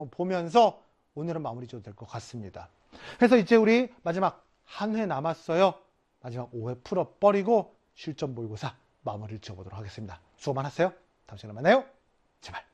보면서 오늘은 마무리 줘도 될 것 같습니다. 그래서 이제 우리 마지막 한 회 남았어요. 마지막 5회 풀어버리고 실전 모의고사 마무리를 지어보도록 하겠습니다. 수고 많았어요. 다음 시간에 만나요. 제발.